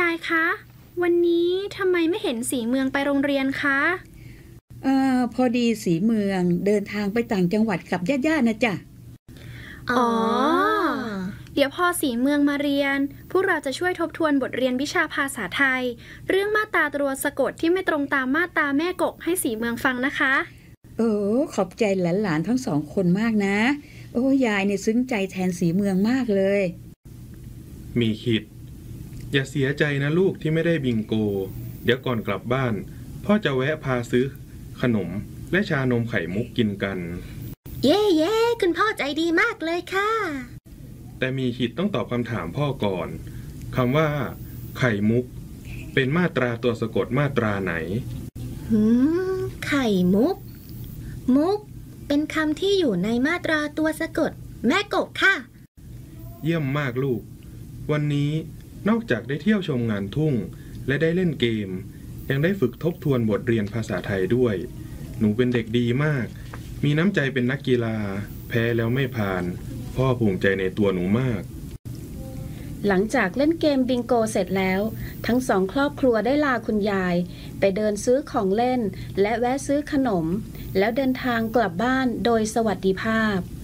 ยายคะวันนี้ทำไมไม่เห็นสีเมืองไปโรงเรียนคะพอดีสีเมืองเดินทางไปต่างจังหวัดกับญาติๆนะจ๊ะอ๋อเดี๋ยวพอสีเมืองมาเรียนพวกเราจะช่วยทบทวนบทเรียนวิชาภาษาไทยเรื่องมาตราตัวสะกดที่ไม่ตรงตามมาตราแม่กกให้สีเมืองฟังนะคะขอบใจหลานๆทั้งสองคนมากนะยายเนี่ยซึ้งใจแทนสีเมืองมากเลยมีขิดอย่าเสียใจนะลูกที่ไม่ได้บิงโกเดี๋ยวก่อนกลับบ้านพ่อจะแวะพาซื้อขนมและชานมไข่มุกกินกันเย่คุณพ่อใจดีมากเลยค่ะแต่มีขิดต้องตอบคำถามพ่อก่อนคำว่าไข่มุกเป็นมาตราตัวสะกดมาตราไหนไข่มุกเป็นคำที่อยู่ในมาตราตัวสะกดแม่กบค่ะเยี่ยมมากลูกวันนี้นอกจากได้เที่ยวชมงานทุ่งและได้เล่นเกมยังได้ฝึกทบทวนบทเรียนภาษาไทยด้วยหนูเป็นเด็กดีมากมีน้ำใจเป็นนักกีฬาแพ้แล้วไม่ผ่านพ่อภูมิใจในตัวหนูมากหลังจากเล่นเกมบิงโกเสร็จแล้วทั้งสองครอบครัวได้ลาคุณยายไปเดินซื้อของเล่นและแวะซื้อขนมแล้วเดินทางกลับบ้านโดยสวัสดิภาพ